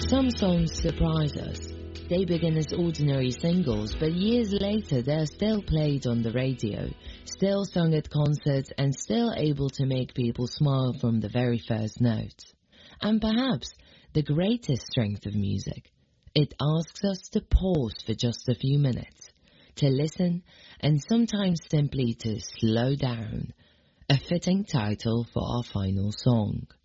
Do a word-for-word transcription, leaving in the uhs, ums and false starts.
Some songs surprise us. They begin as ordinary singles, but years later they're still played on the radio, still sung at concerts, and still able to make people smile from the very first note. And perhaps the greatest strength of music, it asks us to pause for just a few minutes, to listen, and sometimes simply to slow down. A fitting title for our final song.